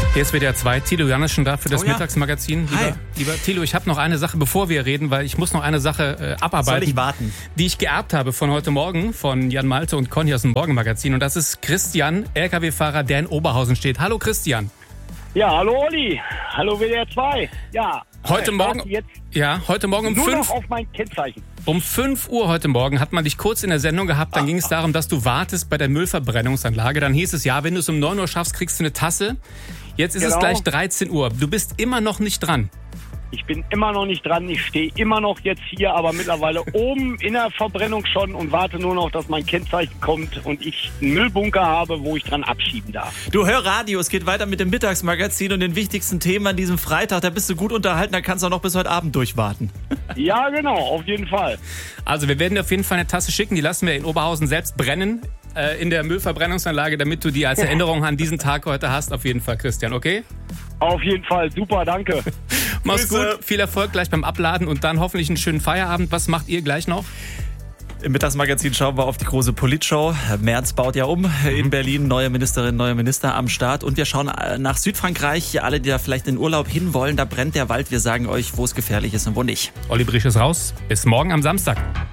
Hier ist WDR 2, Thilo Janischen da für das Mittagsmagazin. Lieber Thilo, ich habe noch eine Sache, bevor wir reden, weil ich muss noch eine Sache abarbeiten. Soll ich warten? Die ich geerbt habe von heute Morgen, von Jan Malte und Conny aus dem Morgenmagazin. Und das ist Christian, LKW-Fahrer, der in Oberhausen steht. Hallo Christian. Ja, hallo Olli. Hallo WDR 2. Ja. Heute Morgen um nur 5 noch auf mein Kennzeichen. Um 5 Uhr heute Morgen hat man dich kurz in der Sendung gehabt. Dann ging es darum, dass du wartest bei der Müllverbrennungsanlage. Dann hieß es, ja, wenn du es um 9 Uhr schaffst, kriegst du eine Tasse. Jetzt ist es gleich 13 Uhr. Du bist immer noch nicht dran. Ich bin immer noch nicht dran. Ich stehe immer noch jetzt hier, aber mittlerweile oben in der Verbrennung schon und warte nur noch, dass mein Kennzeichen kommt und ich einen Müllbunker habe, wo ich dran abschieben darf. Du, hör Radio, es geht weiter mit dem Mittagsmagazin und den wichtigsten Themen an diesem Freitag. Da bist du gut unterhalten, da kannst du auch noch bis heute Abend durchwarten. Ja, genau, auf jeden Fall. Also wir werden dir auf jeden Fall eine Tasse schicken. Die lassen wir in Oberhausen selbst brennen in der Müllverbrennungsanlage, damit du die als Erinnerung an diesen Tag heute hast. Auf jeden Fall, Christian, okay? Auf jeden Fall, super, danke. Mach's gut, viel Erfolg gleich beim Abladen und dann hoffentlich einen schönen Feierabend. Was macht ihr gleich noch? Im Mittagsmagazin schauen wir auf die große Politshow. Merz baut ja um in Berlin, neue Ministerinnen, neue Minister am Start. Und wir schauen nach Südfrankreich. Alle, die da vielleicht in Urlaub hinwollen, da brennt der Wald. Wir sagen euch, wo es gefährlich ist und wo nicht. Olli Brich ist raus. Bis morgen am Samstag.